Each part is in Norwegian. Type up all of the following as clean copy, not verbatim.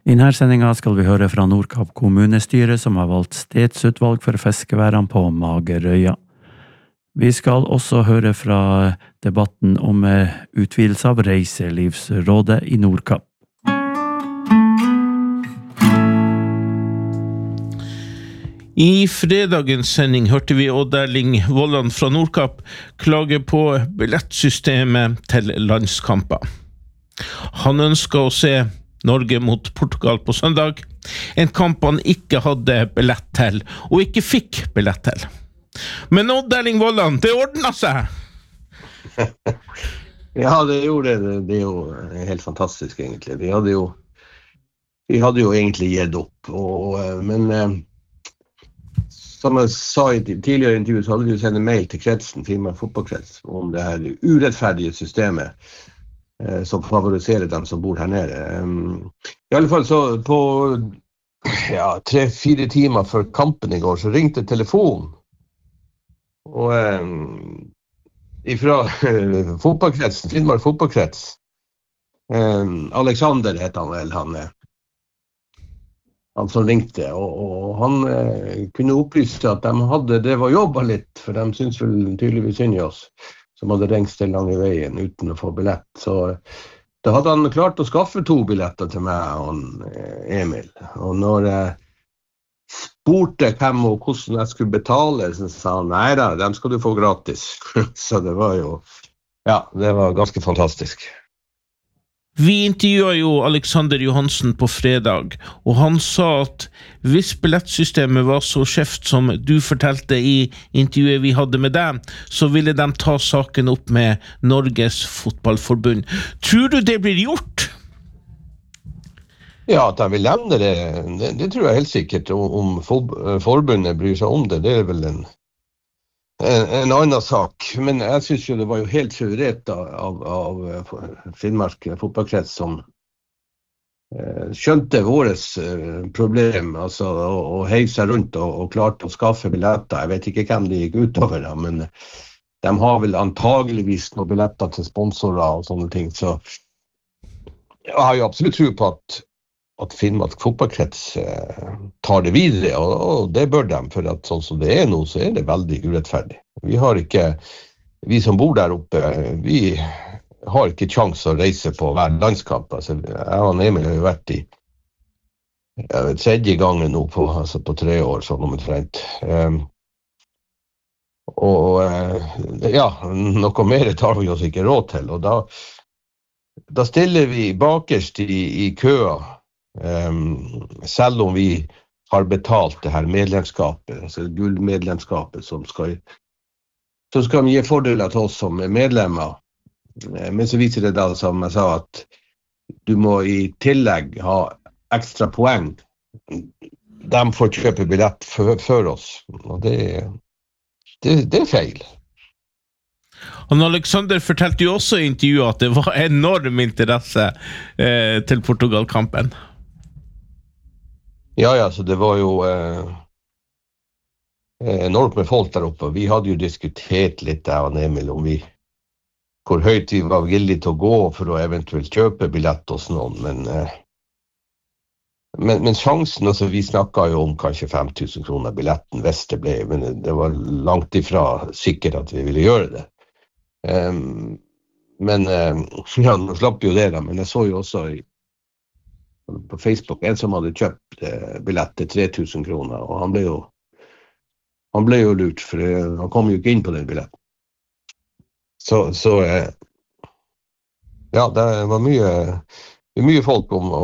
I denne sendingen skal vi høre fra Nordkapp kommunestyre som har valgt stedsutvalg for fiskeværene på Magerøya. Vi skal også høre fra debatten om utvidelse av reiselivsrådet i Nordkapp. I fredagens sending hørte vi Odd Erling Vollan fra Nordkapp klage på billettsystemet til landskamper. Han ønsker å se Norge mot Portugal på søndag, en kamp han ikke hadde billett til, og ikke fikk billett til. Men Odd Erling Vollan, det ordnet seg! Ja, det gjorde det. Det er jo helt fantastisk egentlig. Vi hadde jo egentlig gitt opp, men som jeg sa i tidligere intervju, så hadde vi jo sendt en mail til kretsen, Finnmark fotballkrets, om det her urettferdige systemet som favoriserer dem som bor her nede. I alle fall så på 3-4 timer før kampen i går, så ringte telefonen. Og ifra fotballkretsen, Finnmark fotballkrets, Alexander heter han vel, han som ringte, og han kunne opplyse at de hadde drevet og jobbet litt, for de synes vel tydeligvis synd i oss, som hadde ringt til lange veien uten å få billett. Så da hadde han klart å skaffe 2 billetter til meg og Emil. Og når jeg spurte hvem og hvordan jeg skulle betale, så sa han, nei da, dem skal du få gratis. Så det var jo, det var ganske fantastisk. Vi intervjuet jo Alexander Johansen på fredag, og han sa at hvis billettsystemet var så skjevt som du fortalte i intervjuet vi hadde med deg, så ville de ta saken opp med Norges fotballforbund. Tror du det blir gjort? Ja, at de vil nevne det tror jeg helt sikkert. Om forbundet bryr seg om det, det er vel en annen sak, men jeg synes jo det var jo helt suverent av Finnmark fotballkrets som skjønte våres problem, altså å heive seg rundt og klarte å skaffe billetter. Jeg vet ikke hvem de gikk utover da, men de har vel antageligvis noen billetter til sponsorer og sånne ting, så jeg har jo absolutt tro på at Finnmark fotballkrets tar det videre, og det bør de, for at sånn som det er nå, så er det veldig urettferdig. Vi som bor der oppe, vi har ikke sjans å reise på hver landskamp. Altså, jeg og Emil har jo vært i 3. gangen nå på 3 år, sånn omtrent. Noe mer tar vi oss ikke råd til, og da stiller vi bakerst i køa, selv om vi har betalt det her medlemskapet, altså gullmedlemskapet som skal gi fordeler til oss som medlemmer. Men så viser det da, som jeg sa, at du må i tillegg ha ekstra poeng. De får kjøpe billett før oss, og det er feil. Og Alexander fortalte jo også i intervjuet at det var enorm interesse til Portugal-kampen. Ja, så det var jo enormt med folk der oppe. Vi hadde jo diskutert litt der og Emil om hvor høyt vi var villige til å gå for å eventuelt kjøpe billett hos noen, men sjansen, altså vi snakket jo om kanskje 5 000 kroner billetten hvis det ble, men det var langt ifra sikkert at vi ville gjøre det. Men nå slapp jo det da, men jeg så jo også på Facebook en som hadde kjøpt billett til 3 000 kroner, og han ble jo lurt, for han kom jo ikke inn på den billetten. Så det var mye folk om,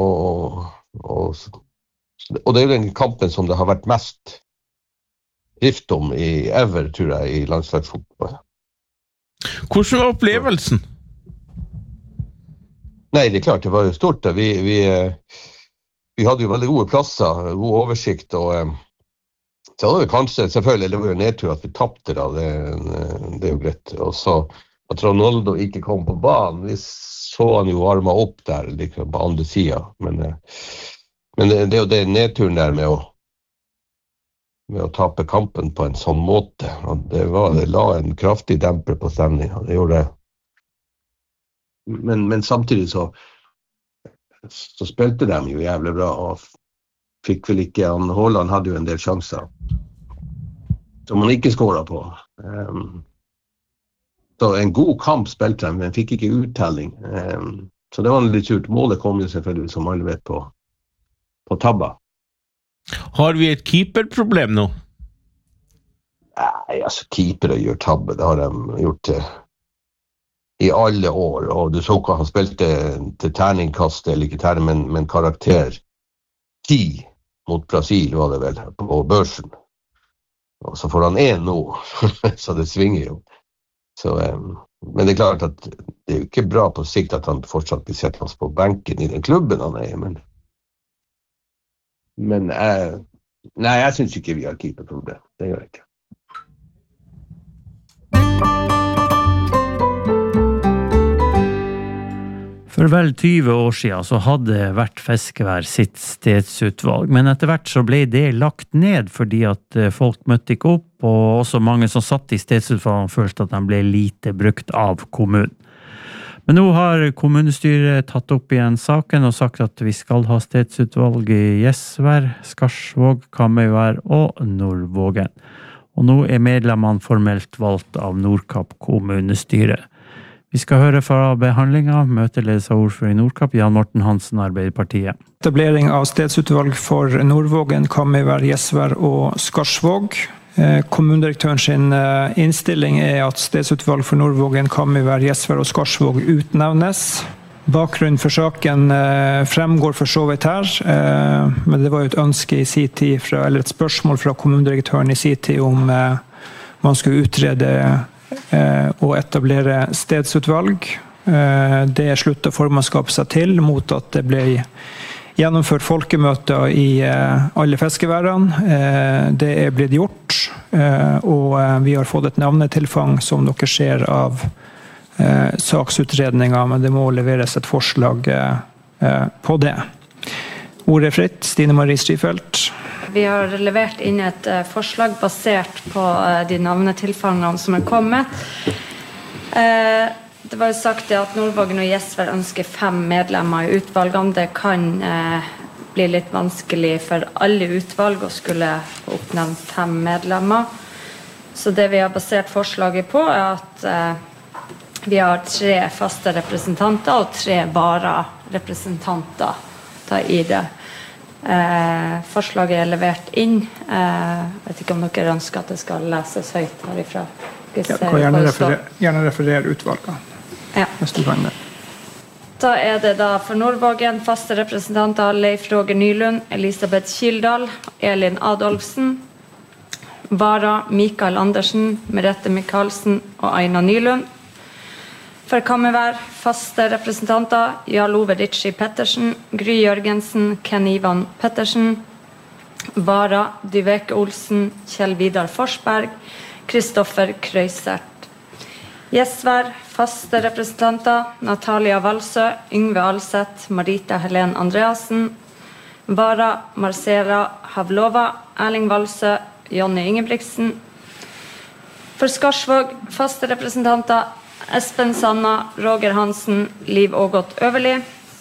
og det er jo den kampen som det har vært mest drift om i ever, tror jeg, i landslagsfotball. Hvordan var opplevelsen? Nei, det er klart, det var jo stort. Vi hadde jo veldig gode plasser, god oversikt, og så var det kanskje, selvfølgelig, det var jo nedtur at vi tappte da, det er jo greit. Og så at Ronaldo ikke kom på banen, vi så han jo varmet opp der, liksom på andre siden, men det er jo det nedturen der med å tape kampen på en sånn måte, og det la en kraftig demper på stemningen, det gjorde det. Men samtidig så så spilte de jo jævlig bra, og fikk vel ikke, Haaland hadde jo en del sjanser som han ikke skåret på. Så en god kamp spilte de, men fikk ikke uttelling. Så det var litt surt. Målet kom jo selvfølgelig, som alle vet, på tabba. Har vi et keeperproblem nå? Nei, altså keepere gjør tabbe, det har de gjort i alle år, og du så hva han spilte til terningkast, eller ikke terning, men karakter 10 mot Brasil, var det vel, på børsen. Og så får han 1 nå, så det svinger jo. Så, men det er klart at det er jo ikke bra på sikt at han fortsatt blir sett oss på benken i den klubben han er i, men nei, jeg synes ikke vi har keeperproblem, det gjør jeg ikke. For vel 20 år siden så hadde hvert fiskevær sitt stedsutvalg, men etter hvert så ble det lagt ned fordi at folk møtte ikke opp, og også mange som satt i stedsutvalget følte at de ble lite brukt av kommunen. Men nå har kommunestyret tatt opp igjen saken og sagt at vi skal ha stedsutvalg i Gjesvær, Skarsvåg, Kamøyvær og Nordvågen. Og nå er medlemmene formelt valgt av Nordkapp kommunestyre. Vi skal høre fra behandlingen, møteledes av ordfører i Nordkapp, Jan Morten Hansen, Arbeiderpartiet. Etablering av stedsutvalg for Nordvågen, Kamøyvær, Gjesvær og Skarsvåg. Kommunedirektøren sin innstilling er at stedsutvalg for Nordvågen, Kamøyvær, Gjesvær og Skarsvåg utnevnes. Bakgrunnen for saken fremgår for så vidt her, men det var jo et ønske i sin tid, eller et spørsmål fra kommunedirektøren i sin tid om man skulle utrede og etablere stedsutvalg. Det sluttet formannskapet seg til mot at det ble gjennomført folkemøter i alle fiskeværene. Det er blitt gjort, og vi har fått et navnetilfang som dere ser av saksutredninger, men det må leveres et forslag på det. Ordet er fritt. Stine Marie Strifeldt. Vi har levert inn et forslag basert på de navnetilfangene som er kommet. Det var jo sagt at Nordvågen og Gjesvær ønsker 5 medlemmer i utvalgene. Det kan bli litt vanskelig for alle utvalg å skulle oppnevne 5 medlemmer. Så det vi har basert forslaget på er at vi har 3 faste representanter og 3 vararepresentanter i det. Forslaget er levert inn. Vet ikke om dere ønsker at det skal leses høyt herifra. Gjerne referere utvalget. Ja. Hvis du kan det. Da er det da for Nordvågen faste representanter Leif Roger Nylund, Elisabeth Kildal, Elin Adolfsen, Vara Mikael Andersen, Merete Michaelsen og Aina Nylund. For Kamøyvær faste representanter Jarl Ove Ritchie Pettersen, Gry Jørgensen, Ken Ivan Pettersen, Vara Dyveke Olsen, Kjell Vidar Forsberg, Kristoffer Krøysert. Gjesvær faste representanter Natalia Valsø, Yngve Alseth, Marita Helen Andreasen, Vara Marcela Havlova, Erling Valsø, Jonny Ingebrigtsen. For Skarsvåg faste representanter Espen Sanna, Roger Hansen, Liv Ågot Øverli,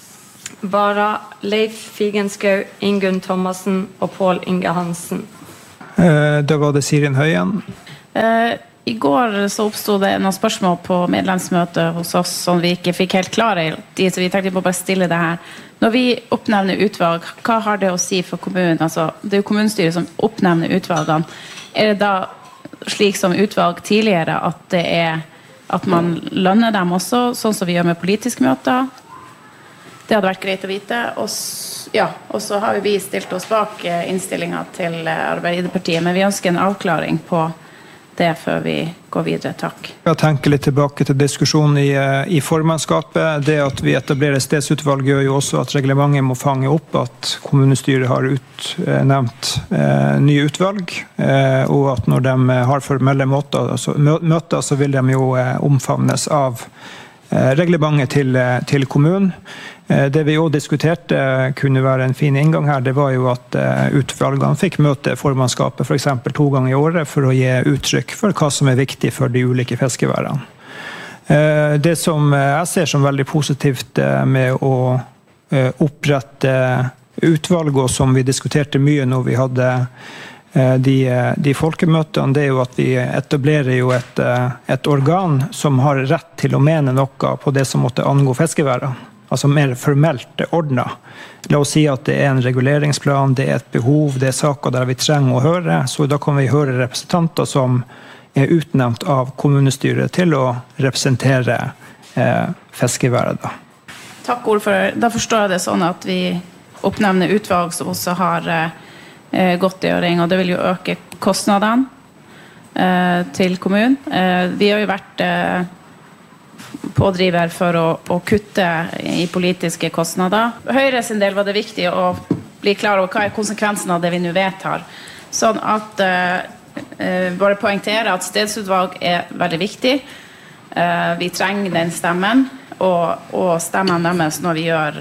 Vara Leif Figenskau, Ingunn Thomassen og Pål Inge Hansen. Da var det Sirin Høyen. I går så oppstod det noen spørsmål på medlemsmøtet hos oss som vi ikke fikk helt klare i, så vi tenkte på bare stille det her. Når vi oppnevner utvalg, hva har det å si for kommunen? Altså, det er jo kommunestyret som oppnevner utvalgene. Er det da slik som utvalg tidligere at det er at man lander dem også, sånn som vi gjør med politiske møter? Det hadde vært greit å vite. Og så har vi stilt oss bak innstillingen til Arbeiderpartiet, men vi ønsker en avklaring på det før vi går videre. Takk. Jeg tenker litt tilbake til diskusjonen i formannskapet. Det at vi etablerer stedsutvalg gjør jo også at reglementet må fange opp at kommunestyret har utnevnt nye utvalg, og at når de har formelle møter, så vil de jo omfavnes av reglementet til kommunen. Det vi også diskuterte kunne være en fin inngang her, det var jo at utvalgene fikk møte formannskapet for eksempel 2 ganger i året for å gi uttrykk for hva som er viktig for de ulike fiskeværene. Det som jeg ser som veldig positivt med å opprette utvalg, og som vi diskuterte mye når vi hadde de folkemøtene, det jo at vi etablerer jo et organ som har rett til å mene noe på det som måtte angå fiskeværene. Altså mer formelt ordnet. La oss si at det en reguleringsplan, det et behov, det saker der vi trenger å høre, så da kan vi høre representanter som utnevnt av kommunestyret til å representere fiskeværet. Takk, ordfører. Da forstår jeg det sånn at vi oppnevner utvalg som også har godtgjøring, og det vil jo øke kostnadene til kommunen. Vi har jo vært pådriver for å kutte i politiske kostnader. Høyre sin del var det viktig å bli klar over hva konsekvensen av det vi nå vedtar. Sånn at bare poengtere at stedsutvalg veldig viktig. Vi trenger den stemmen, og stemmen deres når vi gjør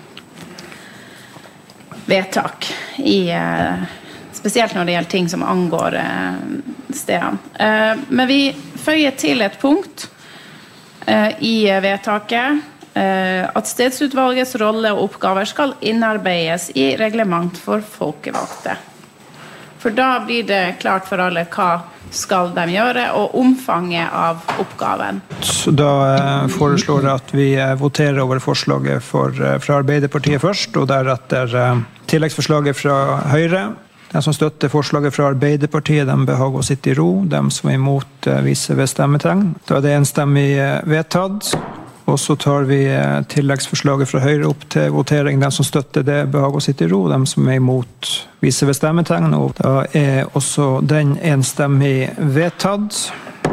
vedtak spesielt når det gjelder ting som angår stedene. Men vi føyer til et punkt i vedtaket at stedsutvalgets rolle og oppgaver skal innarbeides i reglement for folkevalgte. For da blir det klart for alle hva skal de gjøre, og omfanget av oppgaven. Så da foreslår jeg at vi voterer over forslaget fra Arbeiderpartiet først, og deretter tilleggsforslaget fra Høyre. De som støtter forslaget fra Arbeiderpartiet, de behager å sitte i ro. De som er imot, viser ved stemmetegn. Da det enstemmig vedtatt. Og så tar vi tilleggsforslaget fra Høyre opp til votering. De som støtter det, behager å sitte i ro. De som er imot, viser ved stemmetegn. Og da også den enstemmig vedtatt.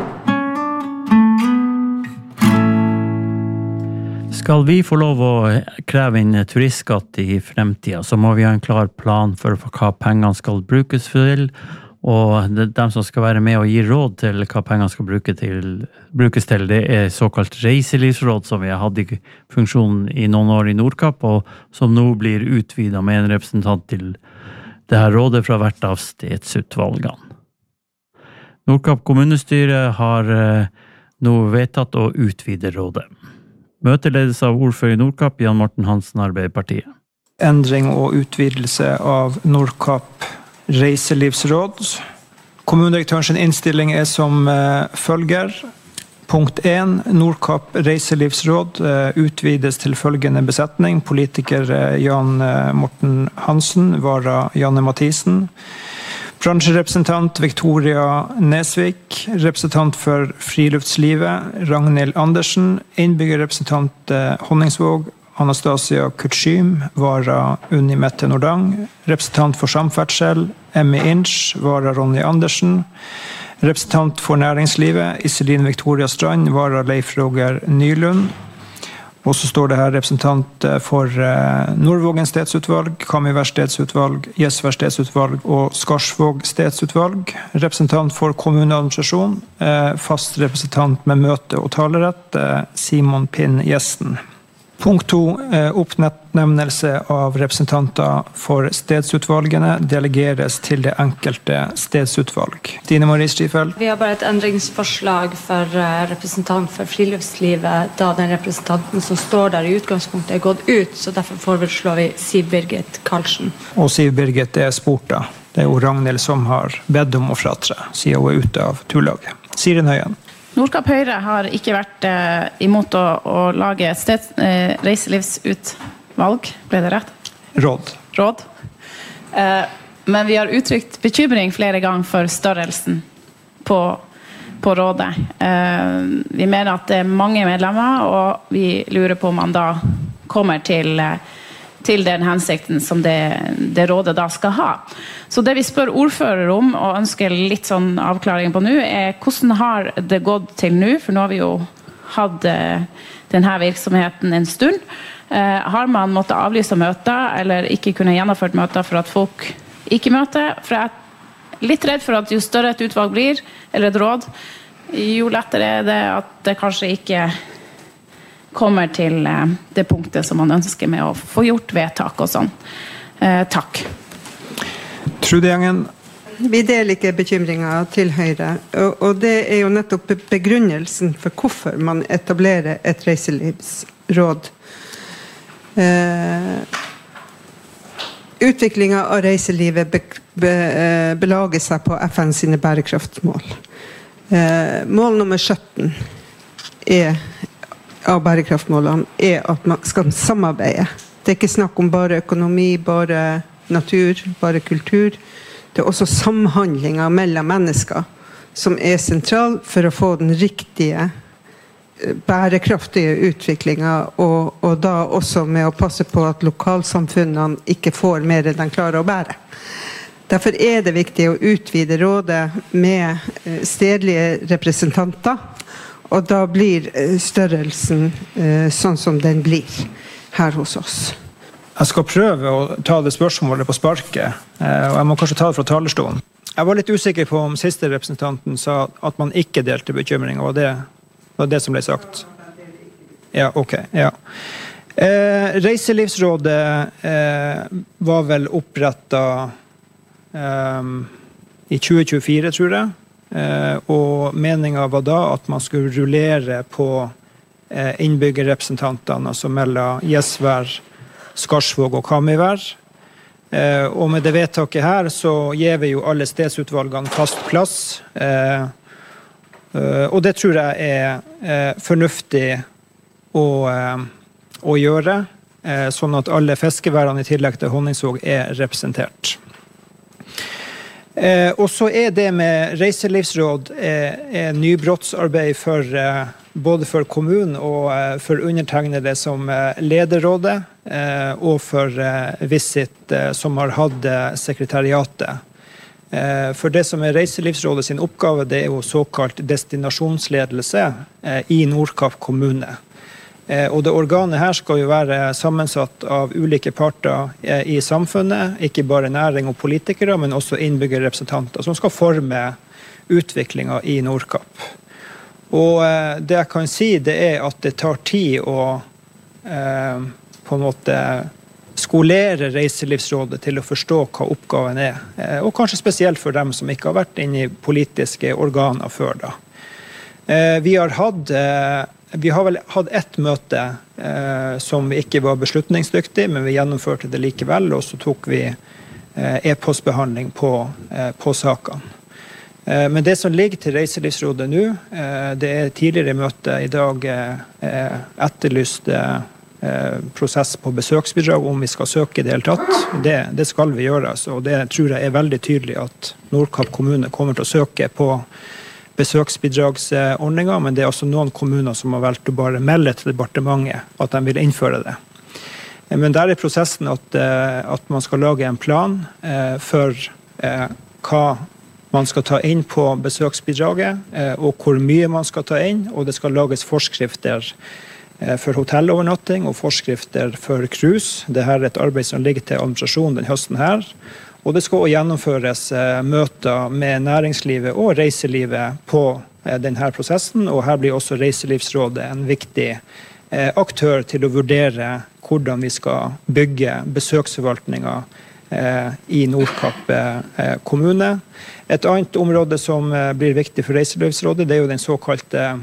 Skal vi få lov å kreve inn turistskatt i fremtiden, så må vi ha en klar plan for hva pengene skal brukes til, og de som skal være med og gi råd til hva pengene skal brukes til, det såkalt reiselivsråd som vi har hatt i funksjon i noen år i Nordkapp, og som nå blir utvidet med en representant til det her rådet fra hvert av stedsutvalgene. Nordkapp kommunestyre har nå vedtatt å utvide rådet. Møtet ledes av ordfører i Nordkapp, Jan Morten Hansen, Arbeiderpartiet. Endring og utvidelse av Nordkapp reiselivsråd. Kommunedirektørens innstilling som følger. Punkt 1. Nordkapp reiselivsråd utvides til følgende besetning. Politiker Jan Morten Hansen, vara Janne Mathisen. Bransjerepresentant Victoria Nesvik, representant for friluftslivet Ragnhild Andersen, innbyggerrepresentant Honningsvåg Anastasia Kutschym, vara Unni Mette Nordang, representant for samferdsel Emmy Inch, vara Ronny Andersen, representant for næringslivet Iselin Victoria Strand, vara Leif Roger Nylund. Og så står det her representant for Nordvågen stedsutvalg, Kamivær stedsutvalg, Gjesvær stedsutvalg og Skarsvåg stedsutvalg. Representant for kommuneadministrasjon, fast representant med møte og talerett, Simon Pinn Gjesten. Punkt 2. Oppnevnelse av representanter for stedsutvalgene delegeres til det enkelte stedsutvalg. Dine Marie Strifeld? Vi har bare et endringsforslag for representant for friluftslivet, da den representanten som står der i utgangspunktet gått ut, så derfor foreslår vi Siv Birgit Karlsen. Og Siv Birgit spurt da. Det jo Ragnhild som har bedt om å fratre, siden hun ute av turlaget. Siren Høyen? Nordkapp Høyre har ikke vært imot å lage et reiselivsutvalg, ble det rett? Råd. Men vi har uttrykt bekymring flere ganger for størrelsen på rådet. Vi mener at det mange medlemmer, og vi lurer på om man da kommer til den hensikten som det rådet da skal ha. Så det vi spør ordfører om, og ønsker litt sånn avklaring på nå, hvordan har det gått til nå? For nå har vi jo hatt denne virksomheten en stund. Har man måttet avlyse møter, eller ikke kunne gjennomført møter for at folk ikke møter? For jeg er litt redd for at jo større et utvalg blir, eller et råd, jo lettere det at det kanskje ikke kommer til det punktet som man ønsker med å få gjort vedtak og sånn. Takk. Trude Gjengen? Vi deler ikke bekymringer til Høyre, og det jo nettopp begrunnelsen for hvorfor man etablerer et reiselivsråd. Utviklingen av reiselivet belager seg på FN sine bærekraftsmål. Mål nummer 17 av bærekraftmålene at man skal samarbeide. Det ikke snakk om bare økonomi, bare natur, bare kultur. Det også samhandlinger mellom mennesker som sentral for å få den riktige bærekraftige utviklingen, og da også med å passe på at lokalsamfunnene ikke får mer enn de klarer å bære. Derfor det viktig å utvide rådet med stedlige representanter, og da blir størrelsen sånn som den blir her hos oss. Jeg skal prøve å ta det spørsmålet på sparket, og jeg må kanskje ta det fra talerstolen. Jeg var litt usikker på om siste representanten sa at man ikke delte bekymringer, og det var det som ble sagt. Ja, ok, ja. Reiselivsrådet var vel opprettet i 2024, tror jeg. Og meningen var da at man skulle rullere på innbyggerrepresentantene, altså mellom Gjesvær, Skarsvåg og Kamøyvær. Og med det vedtaket her så gir vi jo alle stedsutvalgene fast plass. Og det tror jeg fornuftig å gjøre, sånn at alle fiskeværene i tillegg til Honningsvåg representert. Og så det med reiselivsråd nybrottsarbeid både for kommunen og for undertegnede som lederrådet, og for Visit som har hatt sekretariatet. For det som Reiselivsrådet sin oppgave, det jo såkalt destinasjonsledelse i Nordkapp kommune. Og det organet her skal jo være sammensatt av ulike parter i samfunnet, ikke bare næring og politikere, men også innbyggerrepresentanter som skal forme utviklingen i Nordkapp. Og det jeg kan si, det at det tar tid å på en måte skolere Reiselivsrådet til å forstå hva oppgaven og kanskje spesielt for dem som ikke har vært inne i politiske organer før da. Vi har vel hatt ett møte som ikke var beslutningsdyktig, men vi gjennomførte det likevel, og så tok vi e-postbehandling på sakene. Men det som ligger til Reiselivsrådet nå, det tidligere møte i dag etterlyste prosess på besøksbidrag om vi skal søke i det hele tatt. Det skal vi gjøre, og det tror jeg veldig tydelig at Nordkapp kommune kommer til å søke på besøksbidragsordninger, men det også noen kommuner som har valgt å bare melde til departementet at de vil innføre det. Men der prosessen at man skal lage en plan for hva man skal ta inn på besøksbidraget, og hvor mye man skal ta inn, og det skal lages forskrifter for hotellovernatting og forskrifter for cruise. Dette et arbeid som ligger til administrasjonen den høsten her. Og det skal også gjennomføres møter med næringslivet og reiselivet på denne prosessen, og her blir også Reiselivsrådet en viktig aktør til å vurdere hvordan vi skal bygge besøksforvaltningen i Nordkapp kommune. Et annet område som blir viktig for Reiselivsrådet, det jo den såkalte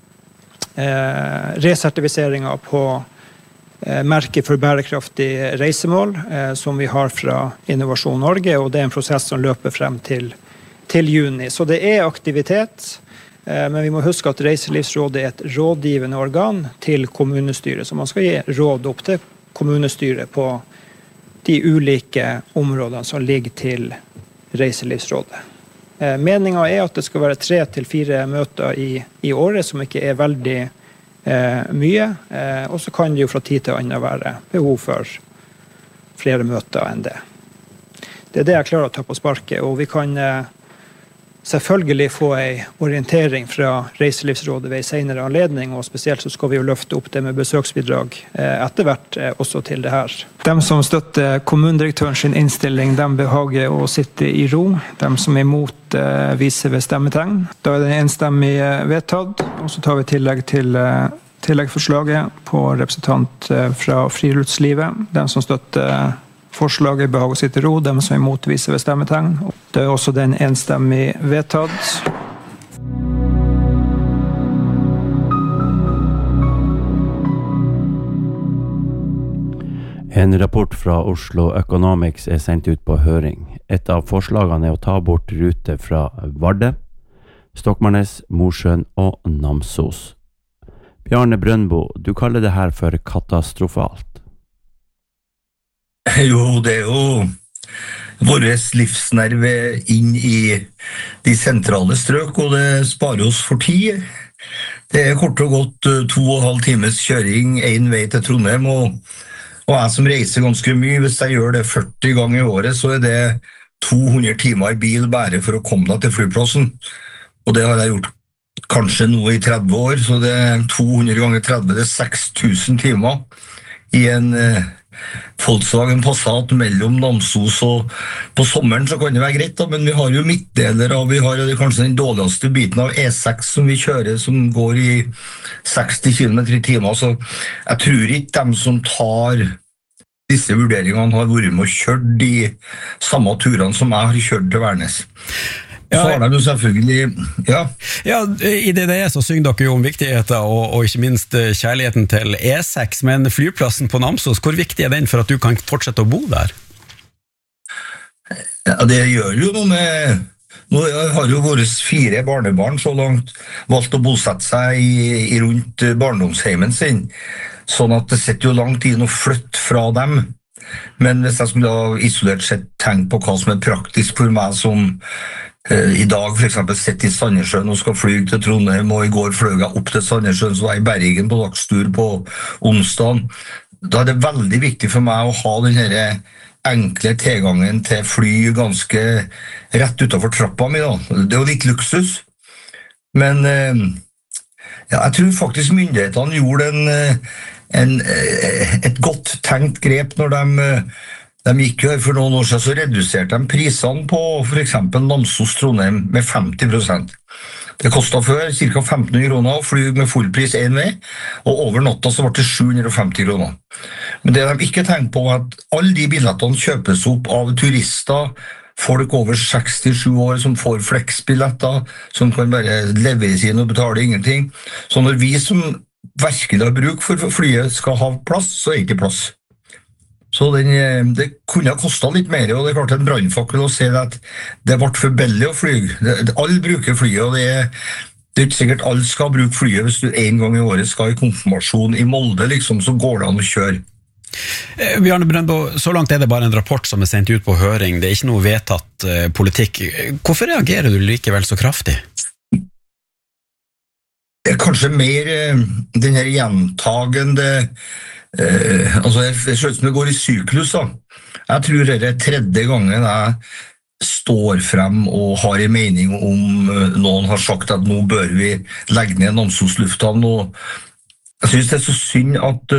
resertifiseringen på merke for bærekraftig reisemål, som vi har fra Innovasjon Norge, og det en prosess som løper frem til juni. Så det aktivitet, men vi må huske at Reiselivsrådet et rådgivende organ til kommunestyret, så man skal gi råd opp til kommunestyret på de ulike områdene som ligger til Reiselivsrådet. Meningen at det skal være 3 til 4 møter i året, som ikke veldig mye, og så kan det jo fra tid til annen være behov for flere møter enn det. Det det jeg klarer å ta på sparket, og vi kan selvfølgelig få en orientering fra Reiselivsrådet ved en senere anledning, og spesielt så skal vi jo løfte opp det med besøksbidrag etter hvert også til det her. De som støtter kommunedirektøren sin innstilling, de behager å sitte i ro. De som imot viser ved stemmetegn. Da det enstemmig vedtatt, og så tar vi tillegg til tilleggsforslaget på representant fra friluftslivet. De som støtter forslaget behager å sitte i ro, de som imot viser ved stemmetegn. Det også den enstemmig vedtatt. En rapport fra Oslo Economics sendt ut på høring. Et av forslagene å ta bort rute fra Varde, Stokmarknes, Mosjøen og Namsos. Bjarne Brøndbo, du kaller det her for katastrofalt. Jo, det jo vår livsnerve inn I de sentrale strøk, og det sparer oss for tid. Det kort og godt 2,5 times kjøring en vei til Trondheim, og jeg som reiser ganske mye, hvis jeg gjør det 40 ganger I året, så det 200 timer I bil bare for å komme deg til flyplassen. Og det har jeg gjort kanskje nå I 30 år, så det 200 ganger 30, det 6,000 timer I en Volkswagen Passat mellom Namsos og på sommeren så kan det være greit da, men vi har jo midtdeler og vi har kanskje den dårligste biten av E6 som vi kjører som går I 60 km/t, så jeg tror ikke de som tar disse vurderingene har vært med og kjørt de samme turene som jeg har kjørt til Værnes. Så har de jo selvfølgelig, ja. Ja, I det så synger dere jo om viktigheten og ikke minst kjærligheten til E6, men flyplassen på Namsos, hvor viktig den for at du kan fortsette å bo der? Ja, det gjør jo noe med... Nå har jo våre 4 barnebarn så langt valgt å bosette seg I rundt barndomsheimen sin, sånn at det sitter jo langt inn å flytte fra dem. Men hvis jeg skulle ha isolert sett tenkt på hva som praktisk for meg som I dag for eksempel sitter I Sandnessjøen og skal flyge til Trondheim, og I går fløy jeg opp til Sandnessjøen, så var jeg I Bergen på dagstur på onsdagen. Da det veldig viktig for meg å ha den her enkle tilgangen til fly ganske rett utenfor trappa mi da. Det jo litt luksus. Men ja, jeg tror faktisk myndighetene gjorde et godt tenkt grep når de gikk jo for noen år siden, så reduserte de prisene på for eksempel Namsos Trondheim med 50%. Det kostet før ca. 1500 kroner å fly med fullpris en vei, og over natta så var det 750 kroner. Men det de ikke tenkte på var at alle de billettene kjøpes opp av turister, folk over 67 år som får flexbilletter, som kan bare levere inn og betale ingenting. Så når vi som virkelig har bruk for flyet skal ha plass, så ikke plass. Så det kunne ha kostet litt mer, og det klart en brannfakkel å se at det ble for billig å flyge. Alle bruker flyet, og det ikke sikkert alle skal bruke flyet hvis du en gang I året skal I konfirmasjon I Molde, liksom, så går det an å kjøre. Bjarne Brøndbo, så langt det bare en rapport som sendt ut på høring, det ikke noe vedtatt politikk. Hvorfor reagerer du likevel så kraftig? Det kanskje mer den her gjentagende altså det ser ut som det går I syklus da. Jeg tror det 3. gangen jeg står frem og har en mening om noen har sagt at nå bør vi legge ned Namsos lufthavn, og jeg synes det så synd at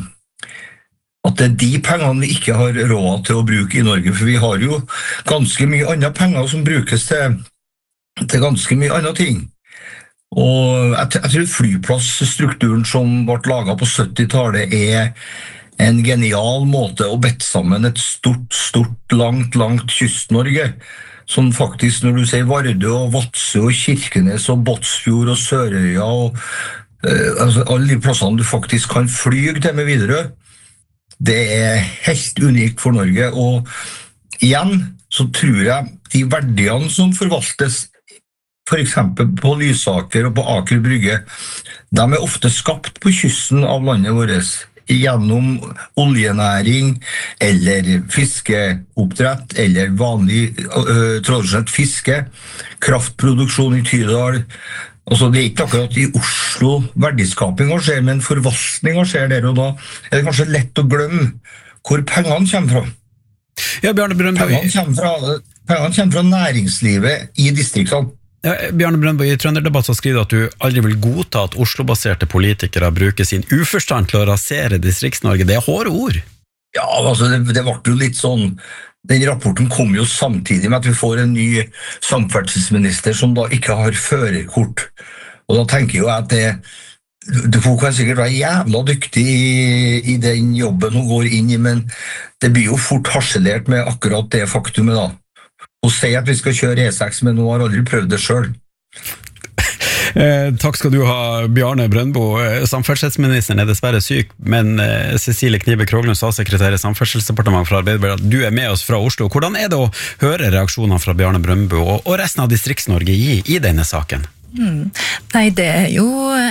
det de pengene vi ikke har råd til å bruke I Norge, for vi har jo ganske mye andre penger som brukes til ganske mye andre ting. Og jeg tror flyplassstrukturen som ble laget på 70-tallet en genial måte å bette sammen et stort, langt Kyst-Norge, som faktisk når du sier Varde og Vadsø og Kirkenes og Båtsfjord og Sørøya og altså alle de plassene du faktisk kan flyge til med Widerøe, det helt unikt for Norge, og igjen så tror jeg de verdiene som forvaltes for eksempel på Lysaker og på Aker Brygge, de ofte skapt på kysten av landet vårt, gjennom oljenæring, eller fiskeoppdrett, eller vanlig tradisjonelt fiske, kraftproduksjon I Tydal. Altså, det ikke akkurat I Oslo verdiskapinga skjer, men forvaltninga skjer der, og da det kanskje lett å glemme hvor pengene kommer fra. Ja, Bjarne Brøndbo. Pengene kommer fra næringslivet I distriktene. Bjarne Brøndbo, I Trønderdebatt så skriver du at du aldri vil godta at Oslo-baserte politikere bruker sin uforstand til å rasere Distrikts-Norge. Det hårde ord. Ja, altså det ble jo litt sånn, den rapporten kom jo samtidig med at vi får en ny samferdselsminister som da ikke har førerkort. Og da tenker jeg at hun kan sikkert være jævla dyktig I den jobben hun går inn I, men det blir jo fort harselert med akkurat det faktumet da. Og sier at vi skal kjøre E6, men hun har aldri prøvd det selv. Takk skal du ha, Bjarne Brøndbo. Samferdselsministeren dessverre syk, men Cecilie Knibe Kroglund, statssekretær I Samferdselsdepartementet fra Arbeiderpartiet, du med oss fra Oslo. Hvordan det å høre reaksjonene fra Bjarne Brøndbo og resten av Distrikts-Norge I denne saken? Nei, det jo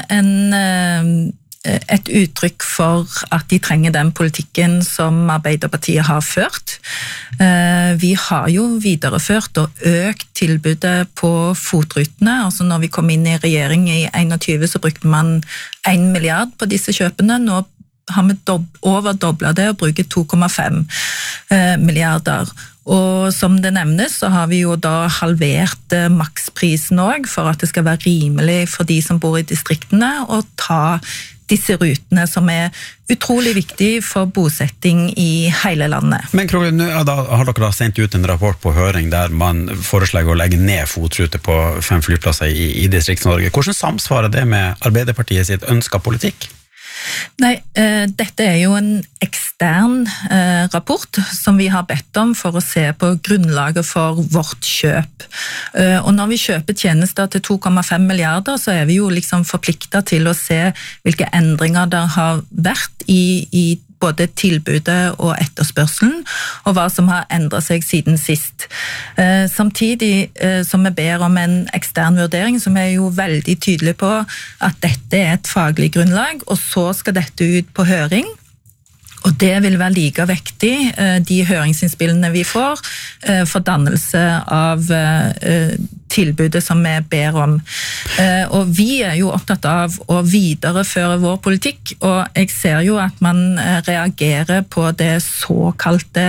et uttrykk for at de trenger den politikken som Arbeiderpartiet har ført. Vi har jo videreført og økt tilbudet på fotrutene. Altså når vi kom inn I regjering I 21, så brukte man 1 milliard på disse kjøpene. Nå har vi overdoblet det og bruker 2,5 milliarder. Og som det nevnes, så har vi jo da halvert maksprisen også, for at det skal være rimelig for de som bor I distriktene å ta disse rutene som utrolig viktig for bosetting I hele landet. Men Kroglund, da har dere sendt ut en rapport på høring der man foreslår å legge ned fotrute på 5 flyplasser I Distrikts-Norge. Hvordan samsvarer det med Arbeiderpartiet sitt ønsket politikk? Nei, dette jo en ekstern rapport som vi har bedt om for å se på grunnlaget for vårt kjøp. Og når vi kjøper tjenester til 2,5 milliarder, så vi jo liksom forpliktet til å se hvilke endringer det har vært I både tilbudet og etterspørselen, og hva som har endret seg siden sist. Samtidig som vi ber om en ekstern vurdering, så jo veldig tydelig på at dette et faglig grunnlag, og så skal dette ut på høring, og det vil være like vektig, de høringsinnspillene vi får, for dannelse av tilbudet som vi ber om. Og vi jo opptatt av å videreføre vår politikk, og jeg ser jo at man reagerer på det såkalte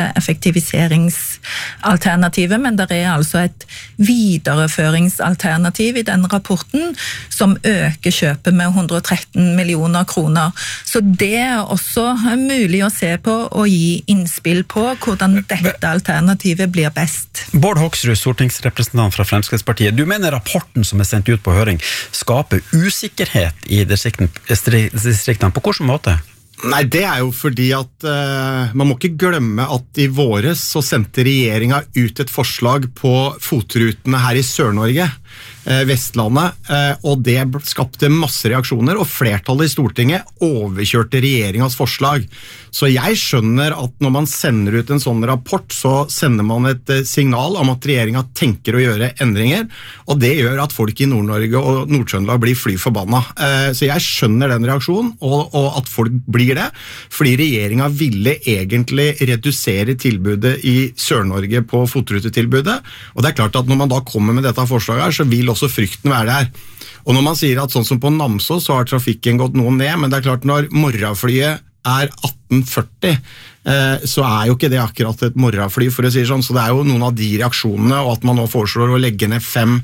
effektiviseringsalternativet, men det altså et videreføringsalternativ I den rapporten som øker kjøpet med 113 millioner kroner. Så det også mulig å se på og gi innspill på hvordan dette alternativet blir best. Bård Hoksrud, stortingsrepresentant fra Fremskrittspartiet, du mener rapporten som sendt ut på høring skaper usikkerhet I distriktene. På hvilken måte? Nei, det jo fordi at man må ikke glemme at I våres så sendte regjeringen ut et forslag på fotrutene her I Sør-Norge, Vestlandet, og det skapte masse reaksjoner, og flertallet I Stortinget overkjørte regjeringens forslag. Så jeg skjønner at når man sender ut en sånn rapport, så sender man et signal om at regjeringen tenker å gjøre endringer, og det gjør at folk I Nord-Norge og Nord-Trøndelag blir fly forbanna. Så jeg skjønner den reaksjonen, og at folk blir det, fordi regjeringen ville egentlig redusere tilbudet I Sør-Norge på fotrutetilbudet, og det klart at når man da kommer med dette forslaget her, så vil også frykten være der. Og når man sier at sånn som på Namsos så har trafikken gått noe ned, men det klart når morgenflyet 1840, så jo ikke det akkurat et morgenfly, for å si sånn, så det jo noen av de reaksjonene, og at man nå foreslår å legge ned 5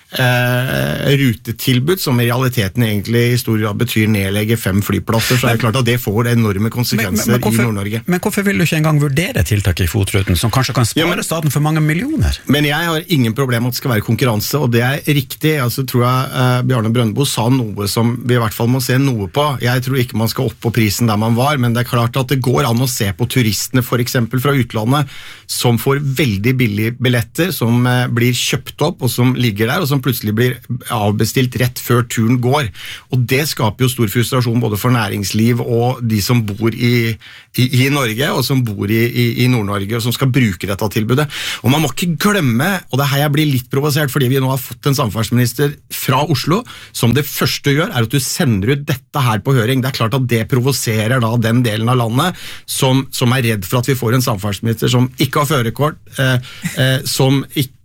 rutetilbud, som I realiteten egentlig I stor grad betyr nedlegge 5 flyplasser, så det klart at det får enorme konsekvenser I Nord-Norge. Men hvorfor vil du ikke engang vurdere tiltak I fotruten, som kanskje kan spare staten for mange millioner? Men jeg har ingen problem med at det skal være konkurranse, og det riktig. Altså tror jeg Bjarne Brøndbo sa noe som vi I hvert fall må se noe på. Jeg tror ikke man skal opp på prisen der man var, men det klart at det går an å se på turistene for eksempel fra utlandet, som får veldig billige billetter, som blir kjøpt opp, og som ligger der, og som plutselig blir avbestilt rett før turen går. Og det skaper jo stor frustrasjon både for næringsliv og de som bor I Norge, og som bor I Nord-Norge, og som skal bruke dette tilbudet. Og man må ikke glemme, og det her jeg blir litt provosert, fordi vi nå har fått en samferdselsminister fra Oslo, som det første gjør, at du sender ut dette her på høring. Det klart at det provoserer da den delen av landet som redd for at vi får en samferdselsminister som ikke har førerkort, som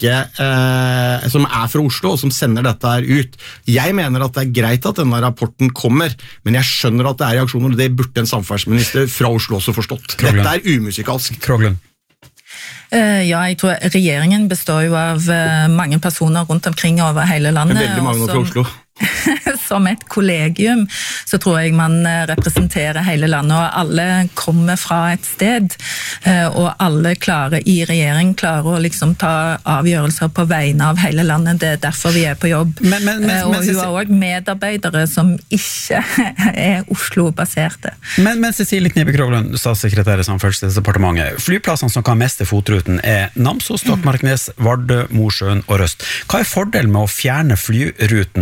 fra Oslo, og som sender dette her ut. Jeg mener at det greit at denne rapporten kommer, men jeg skjønner at det reaksjoner, og det burde en samferdselsminister fra Oslo også forstått. Kroglund. Dette umusikalsk. Kroglund. Ja, jeg tror regjeringen består jo av mange personer rundt omkring over hele landet. Veldig mange fra Oslo. Som et kollegium, så tror jeg man representerer hele landet, og alle kommer fra et sted, og alle I regjering klarer å liksom ta avgjørelser på vegne av hele landet. Det derfor vi på jobb. Og hun har også medarbeidere som ikke Oslo-baserte. Men Cecilie Knibe Kroglund, statssekretær I Samferdselsdepartementet, flyplassene som kan meste fotruten Namsos, Stokmarknes, Vardø, Mosjøen og Røst. Hva fordelen med å fjerne flyruten derifra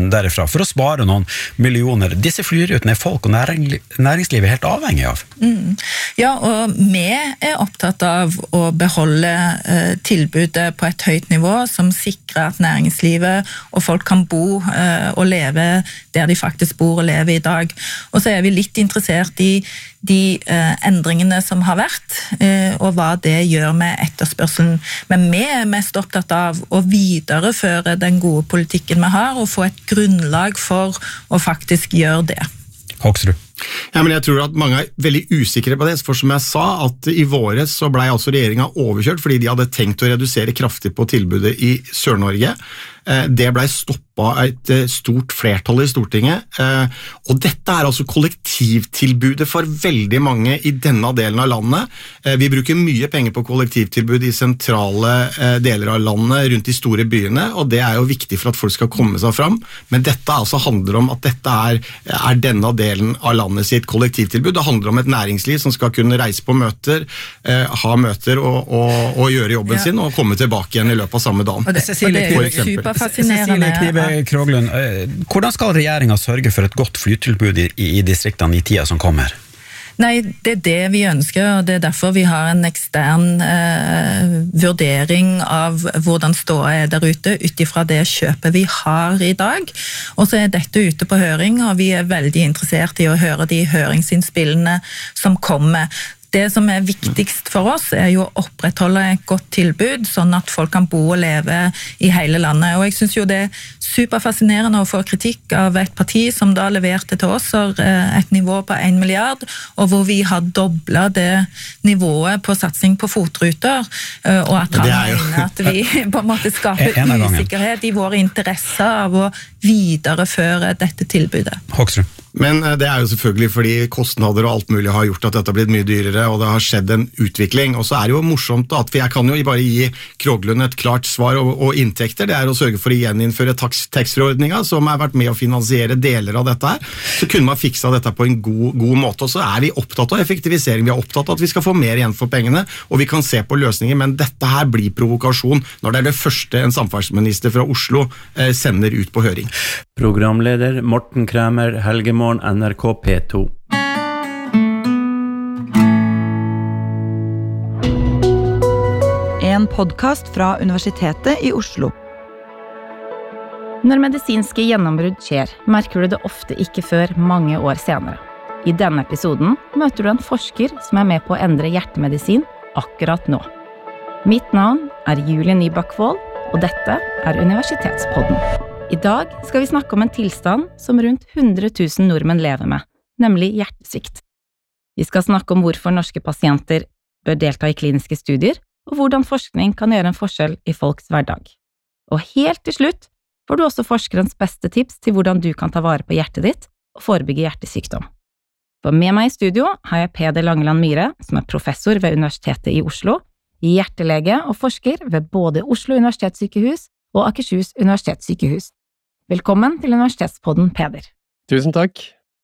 for å spare noen millioner. Disse flyrutene er folk og næringslivet helt avhengig av. Ja, og vi opptatt av å beholde tilbudet på et høyt nivå som sikrer at næringslivet og folk kan bo og leve der de faktisk bor og lever i dag. Og så vi litt interessert i de endringene som har vært, og hva det gjør med etterspørselen. Men vi mest opptatt av å videreføre den gode politikken vi har, og få et grunnlag for å faktisk gjøre det. Hoksrud. Ja, men jeg tror at mange veldig usikre på det, for som jeg sa, at i våres så ble altså regjeringen overkjørt fordi de hadde tenkt å redusere kraftig på tilbudet i Sør-Norge. Det ble stoppet et stort flertall i Stortinget, og dette altså kollektivtilbudet for veldig mange i denne delen av landet. Vi bruker mye penger på kollektivtilbud i sentrale deler av landet, rundt de store byene, og det jo viktig for at folk skal komme seg fram, men dette altså handler om at dette denne delen av landet sitt kollektivtilbud. Det handler om et næringsliv som skal kunne reise på møter, ha møter og gjøre jobben sin, og komme tilbake igjen i løpet av samme dagen. Og det Cecilie Knibe Kroglund, hvordan skal regjeringen sørge for et godt flytilbud i distriktene i tida som kommer? Nei, det det vi ønsker, og det derfor vi har en ekstern vurdering av hvordan ståa der ute, utifra det kjøpet vi har i dag. Og så dette ute på høring, og vi veldig interessert i å høre de høringsinnspillene som kommer. Det som viktigst for oss jo å opprettholde et godt tilbud, sånn at folk kan bo og leve i hele landet. Og jeg synes jo det superfascinerende å få kritikk av et parti som da leverte til oss et nivå på 1 milliard, og hvor vi har doblet det nivået på satsing på fotruter, og at han mener at vi på en måte skaper usikkerhet i våre interesser av å videreføre dette tilbudet. Hoksrud. Men det jo selvfølgelig fordi kostnader og alt mulig har gjort at dette har blitt mye dyrere, og det har skjedd en utvikling. Og så det jo morsomt da, for jeg kan jo bare gi Kroglund et klart svar og inntekter. Det å sørge for å gjeninnføre taxfree-ordningen, som har vært med å finansiere deler av dette her. Så kunne man fiksa dette på en god måte, og så vi opptatt av effektivisering. Vi opptatt av at vi skal få mer igjen for pengene, og vi kan se på løsninger, men dette her blir provokasjon når det det første en samferdselsminister fra Oslo sender ut på høring. Programleder Morten Kræmer, Helgemorgen, NRK P2. En podcast fra Universitetet i Oslo. Når medisinske gjennombrudd skjer, merker du det ofte ikke før mange år senere. I denne episoden møter du en forsker som med på å endre hjertemedisin akkurat nå. Mitt navn Julie Nybakvold, og dette Universitetspodden. I dag skal vi snakke om en tilstand som rundt 100 000 nordmenn lever med, nemlig hjertesvikt. Vi skal snakke om hvorfor norske pasienter bør delta i kliniske studier, og hvordan forskning kan gjøre en forskjell i folks hverdag. Og helt til slutt får du også forskerens beste tips til hvordan du kan ta vare på hjertet ditt og forebygge hjertesykdom. For med meg i studio har jeg Peder Langeland Myhre, som professor ved Universitetet i Oslo, hjertelege og forsker ved både Oslo Universitetssykehus og Akershus Universitetssykehus. Velkommen til Universitetspodden, Peder. Tusen takk.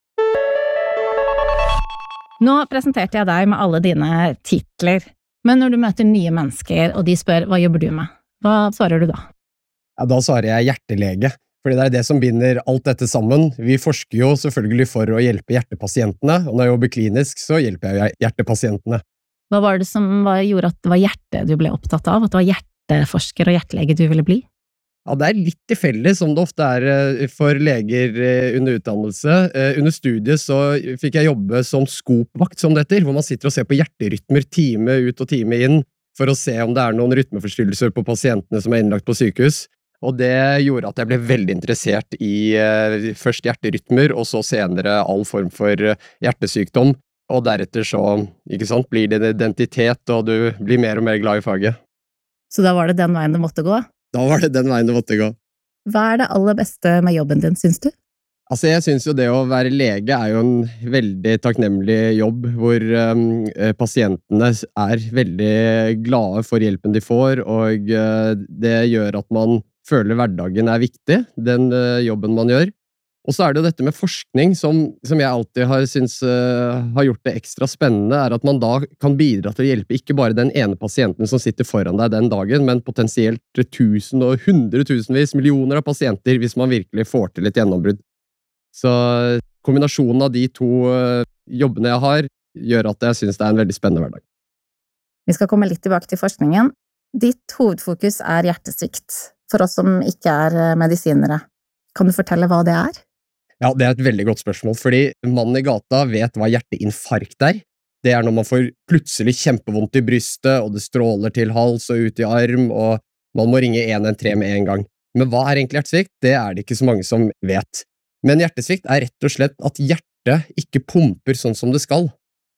Nå presenterte jeg deg med alle dine titler, men når du møter nye mennesker, og de spør hva jobber du med, hva svarer du da? Ja, da svarer jeg hjertelege, fordi det det som binder alt dette sammen. Vi forsker jo selvfølgelig for å hjelpe hjertepasientene, og når jeg jobber klinisk, så hjelper jeg hjertepasientene. Hva var det som gjorde at det var hjertet du ble opptatt av, at det var hjerteforsker og hjertelege du ville bli? Ja, det litt tilfeldig, som det ofte for leger under utdannelse. Under studiet så fikk jeg jobbe som skopvakt, som det heter, hvor man sitter og ser på hjerterytmer time ut og time inn, for å se om det noen rytmeforstyrrelser på pasientene som innlagt på sykehus. Og det gjorde at jeg ble veldig interessert i først hjerterytmer, og så senere all form for hjertesykdom. Og deretter så, ikke sant, blir det en identitet, og du blir mer og mer glad i faget. Så da var det den veien det måtte gå? Da var det den veien det måtte gå. Hva det aller beste med jobben din, synes du? Altså, jeg synes jo det å være lege jo en veldig takknemlig jobb, hvor pasientene veldig glade for hjelpen de får, og det gjør at man føler hverdagen viktig, den jobben man gjør. Og så det jo dette med forskning, som jeg alltid har synes har gjort det ekstra spennende, at man da kan bidra til å hjelpe ikke bare den ene pasienten som sitter foran deg den dagen, men potensielt 1000 og 100 000 millioner av pasienter hvis man virkelig får til et gjennombrudd. Så kombinasjonen av de to jobbene jeg har, gjør at jeg synes det en veldig spennende hverdag. Vi skal komme litt tilbake til forskningen. Ditt hovedfokus hjertesvikt, for oss som ikke medisinere. Kan du fortelle hva det Ja, det et veldig godt spørsmål, fordi mannen i gata vet hva hjerteinfarkt Det når man får plutselig kjempevondt i brystet, og det stråler til hals og ut i arm, og man må ringe 113 med en gang. Men hva egentlig hjertesvikt? Det det ikke så mange som vet. Men hjertesvikt rett og slett at hjertet ikke pumper sånn som det skal.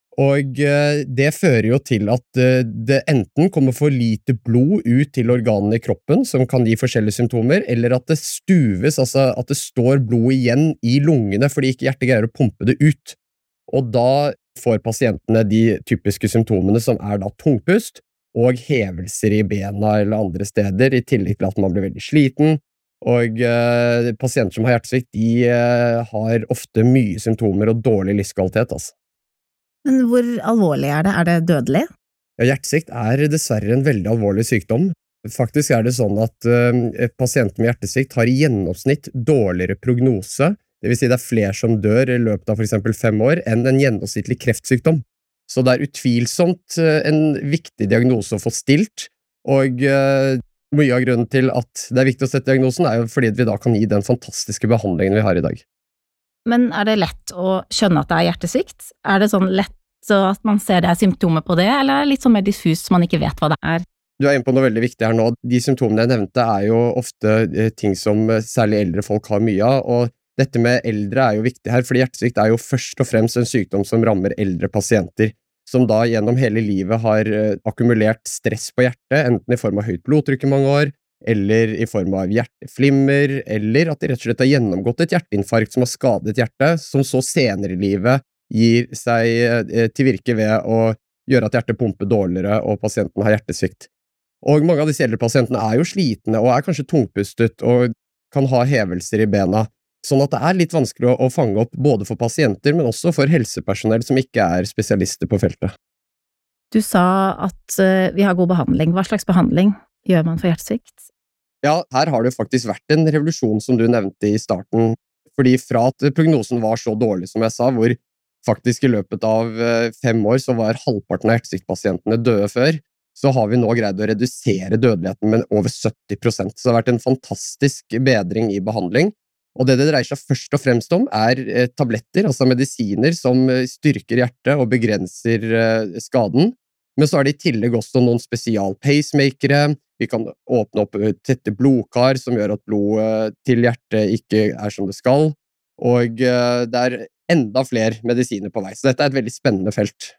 Og det fører jo til at det enten kommer for lite blod ut til organene i kroppen, som kan gi forskjellige symptomer, eller at det stuves, altså at det står blod igjen i lungene, fordi ikke hjertet greier å pumpe det ut. Og da får pasientene de typiske symptomene som da tungpust, og hevelser i bena eller andre steder, i tillegg til at man blir veldig sliten. Og pasienter som har hjertesvikt, de har ofte mye symptomer og dårlig livskvalitet, altså. Men hvor alvorlig det? Det dødelig? Ja, hjertesvikt dessverre en veldig alvorlig sykdom. Faktisk det sånn at pasienter med hjertesvikt har i gjennomsnitt dårligere prognose, det vil si det flere som dør i løpet av for eksempel 5 år, enn en gjennomsnittlig kreftsykdom. Så det utvilsomt en viktig diagnose å få stilt, og mye av grunnen til at det viktig å sette diagnosen jo fordi vi da kan gi den fantastiske behandlingen vi har i dag. Men det lett å skjønne at det hjertesvikt? Det sånn lett så at man ser det symptomer på det, eller litt sånn mer diffust så man ikke vet hva det Du inne på noe veldig viktig her nå. De symptomene jeg nevnte jo ofte ting som særlig eldre folk har mye av, og dette med eldre jo viktig her, fordi hjertesvikt jo først og fremst en sykdom som rammer eldre pasienter, som da gjennom hele livet har akkumulert stress på hjertet, enten i form av høyt blodtrykk i mange år, eller i form av hjerteflimmer, eller at de rett og slett har gjennomgått et hjerteinfarkt som har skadet hjertet, som så senere i livet gir seg til virke ved å gjøre at hjertet pumper dårligere, og pasienten har hjertesvikt. Og mange av disse eldre pasientene jo slitne, og kanskje tungpustet, og kan ha hevelser i bena, sånn at det litt vanskelig å fange opp både for pasienter, men også for helsepersonell som ikke spesialister på feltet. Du sa at vi har god behandling. Hva slags behandling gjør man for hjertesvikt? Ja, her har det faktisk vært en revolusjon som du nevnte i starten, fordi fra at prognosen var så dårlig som jeg sa, hvor faktisk i løpet av 5 år så var halvparten av hjertesviktpasientene døde før, så har vi nå greid å redusere dødeligheten med over 70%. Så det har vært en fantastisk bedring i behandling, og det dreier seg først og fremst om tabletter, altså medisiner som styrker hjertet og begrenser skaden. Men så det i tillegg også noen spesial pacemakere. Vi kan åpne opp tette blodkar som gjør at blodet til hjertet ikke som det skal. Og det enda flere medisiner på vei. Så dette et veldig spennende felt.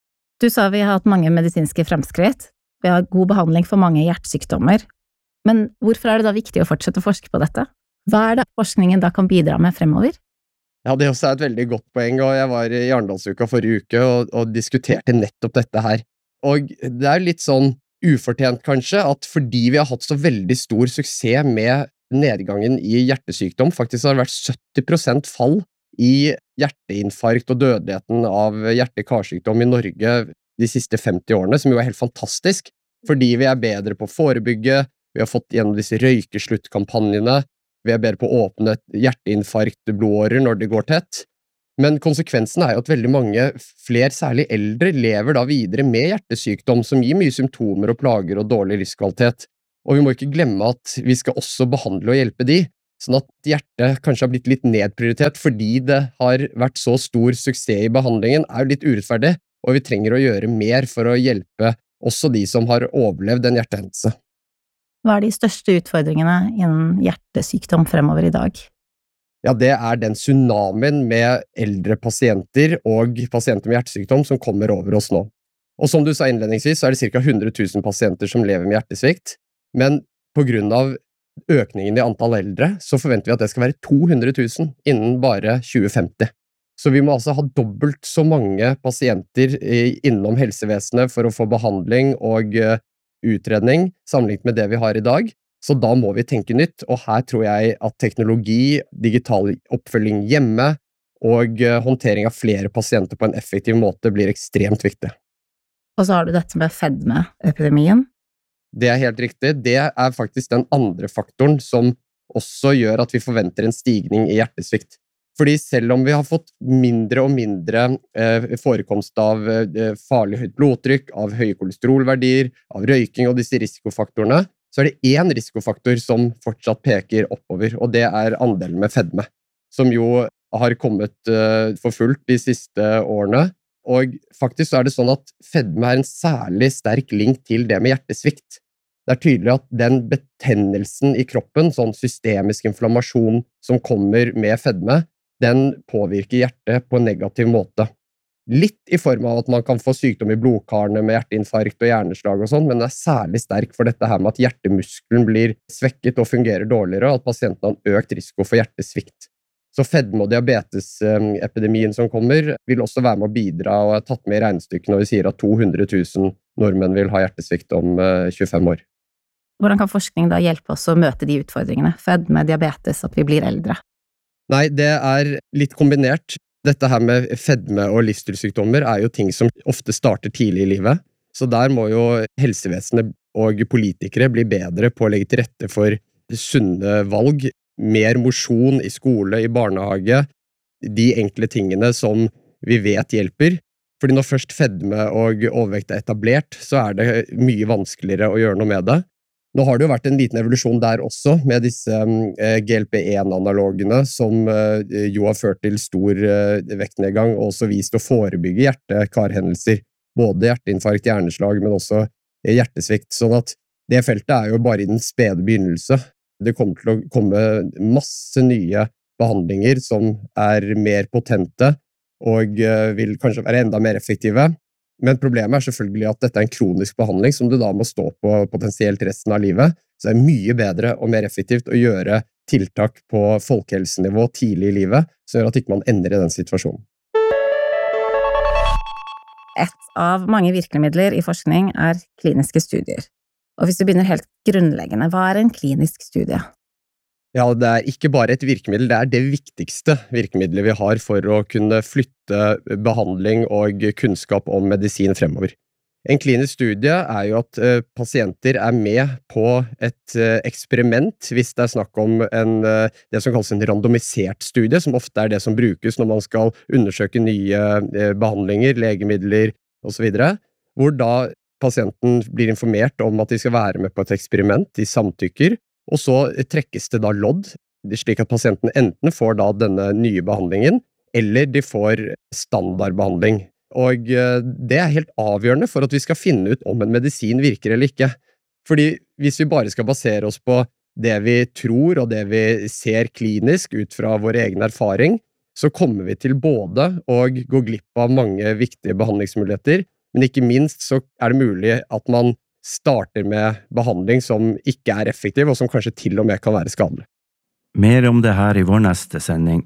Du sa vi har hatt mange medisinske fremskritt. Vi har god behandling for mange hjertesykdommer. Men hvorfor det da viktig å fortsette å forske på dette? Hva det forskningen da kan bidra med fremover? Ja, det også et veldig godt poeng, og jeg var i Arendalsuka forrige uke og diskuterte nettopp dette her. Og det litt sånn ufortjent kanskje, at fordi vi har hatt så veldig stor suksess med nedgangen i hjertesykdom, faktisk har det vært 70% fall i hjerteinfarkt og dødeligheten av hjerte-karsykdom i Norge de siste 50 årene, som jo helt fantastisk, fordi vi bedre på å forebygge, vi har fått gjennom disse røykesluttkampanjene, vi bedre på å åpne hjerteinfarktblodårer når det går tett. Men konsekvensen jo at veldig mange, flere særlig eldre, lever da videre med hjertesykdom som gir mye symptomer og plager og dårlig livskvalitet. Og vi må ikke glemme at vi skal også behandle og hjelpe de, sånn at hjertet kanskje har blitt litt nedprioritert fordi det har vært så stor suksess i behandlingen, jo litt urettferdig, og vi trenger å gjøre mer for å hjelpe også de som har overlevd en hjertehendelse. Hva de største utfordringene innen hjertesykdom fremover i dag? Ja, det den tsunamien med eldre pasienter og pasienter med hjertesykdom som kommer over oss nå. Og som du sa innledningsvis, så det ca. 100 000 pasienter som lever med hjertesvikt, men på grunn av økningen i antall eldre, så forventer vi at det skal være 200 000 innen bare 2050. Så vi må altså ha dobbelt så mange pasienter innom helsevesenet for å få behandling og utredning, sammenlignet med det vi har i dag. Så da må vi tenke nytt, og her tror jeg at teknologi, digital oppfølging hjemme og håndtering av flere pasienter på en effektiv måte blir ekstremt viktig. Og så har du dette med fedmeepidemien. Det helt riktig. Det faktisk den andre faktoren som også gjør at vi forventer en stigning i hjertesvikt. Fordi selv om vi har fått mindre og mindre forekomst av farlig høyt blodtrykk, av høye kolesterolverdier, av røyking og disse risikofaktorene, så det en risikofaktor som fortsatt peker oppover, og det andelen med fedme, som jo har kommet for fullt de siste årene. Og faktisk så det sånn at fedme en særlig sterk link til det med hjertesvikt. Det tydelig at den betennelsen i kroppen, sånn systemisk inflammasjon som kommer med fedme, den påvirker hjertet på en negativ måte. Litt i form av at man kan få sykdom i blodkarene med hjerteinfarkt og hjerneslag og sånn, men det særlig sterk for dette her med at hjertemuskelen blir svekket og fungerer dårligere, og at pasienten har økt risiko for hjertesvikt. Så fedme- og diabetesepidemien som kommer vil også være med å bidra og tatt med i regnestykket når vi sier at 200 000 nordmenn vil ha hjertesvikt om 25 år. Hvordan kan forskning da hjelpe oss å møte de utfordringene? Fedme, diabetes, at vi blir eldre? Nei, det litt kombinert. Dette her med fedme og livsstilssykdommer jo ting som ofte starter tidlig i livet. Så der må jo helsevesenet og politikere bli bedre på å legge til rette for sunne valg, mer mosjon i skole, i barnehage, de enkle tingene som vi vet hjelper. Fordi når først fedme og overvekt etablert, så det mye vanskeligere å gjøre noe med det. Nå har det jo vært en liten evolusjon der også, med disse GLP-1-analogene, som jo har ført til stor vektnedgang, og også vist å forebygge hjerte-karhendelser, både hjerteinfarkt, hjerneslag, men også hjertesvikt. Sånn at det feltet jo bare i den spede begynnelse. Det kommer til å komme masse nye behandlinger som mer potente, og vil kanskje være enda mer effektive. Men problemet selvfølgelig at dette en kronisk behandling som du da må stå på potensielt resten av livet, så det mye bedre og mer effektivt å gjøre tiltak på folkehelsenivå tidlig i livet, så gjør at ikke man ender i den situasjonen. Et av mange virkemidler i forskning kliniske studier. Og hvis du begynner helt grunnleggende, hva en klinisk studie? Ja, det ikke bare et virkemiddel, det det viktigste virkemiddelet vi har for å kunne flytte behandling og kunnskap om medisin fremover. En klinisk studie jo at pasienter med på et eksperiment hvis det snakk om det som kalles en randomisert studie, som ofte det som brukes når man skal undersøke nye behandlinger, legemidler og så videre, hvor da pasienten blir informert om at de skal være med på et eksperiment, de samtykker, og så trekkes det da lodd, slik at pasienten enten får da denne nye behandlingen, eller de får standardbehandling. Og det helt avgjørende for at vi skal finne ut om en medisin virker eller ikke. Fordi hvis vi bare skal basere oss på det vi tror og det vi ser klinisk ut fra vår egen erfaring, så kommer vi til både å gå glipp av mange viktige behandlingsmuligheter, men ikke minst så det mulig at man starter med behandling som ikke effektiv, og som kanskje til og med kan være skadelig. Mer om det her i vår neste sending.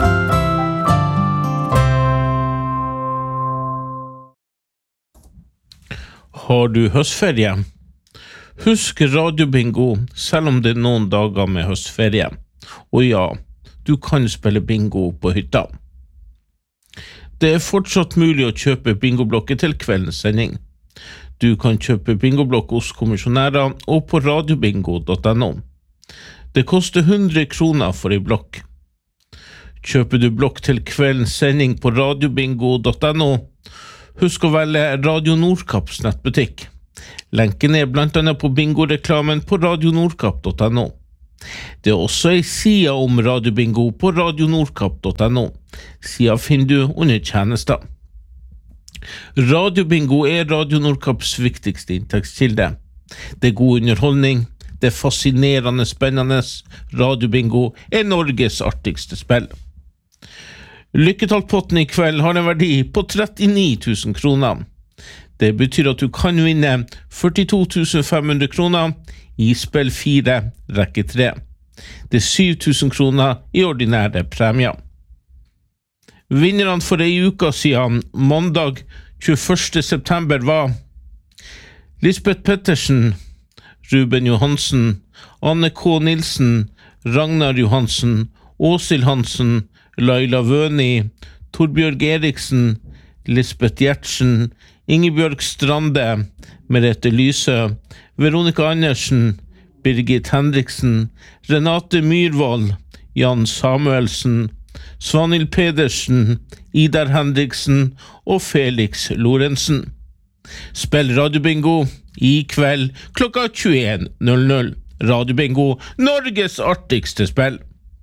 Har du høstferie? Husk radiobingo, selv om det noen dager med høstferie. Og ja, du kan spille bingo på hytta. Det fortsatt mulig å kjøpe bingoblokker til kveldens sending. Du kan kjøpe bingoblokk hos kommisjonærer og på radiobingo.no. Det koster 100 kroner for en blokk. Kjøper du blokk til kveldens sending på radiobingo.no, husk å velge Radio Nordkapps nettbutikk. Lenken blant annet på bingoreklamen på radionordkapp.no. Det også en side om radiobingo på radionordkapp.no. Siden finner du under tjenester. Radiobingo Radio Nordkapps viktigste inntektskilde. Det god underholdning, det fascinerende spennende. Radiobingo Norges artigste spill. Lykketallpotten i kveld har en verdi på 39 000 kroner. Det betyr at du kan vinne 42 500 kroner i spill 4, rekke 3. Det 7 000 kroner i ordinære premier. Vinnerne for en uke siden, mandag 21. september, var Lisbeth Pettersen, Ruben Johansen, Anne K. Nilsen, Ragnar Johansen, Åsil Hansen, Laila Vøni, Torbjørg Eriksen, Lisbeth Gjertsen, Ingebjørg Strande, Merete Lysø, Veronica Andersen, Birgit Henriksen, Renate Myrvold, Jan Samuelsen, Svanhild Pedersen, Idar Henriksen og Felix Lorentzen. Spill Radiobingo i kveld klokka 21.00. Radiobingo, Norges artigste spill.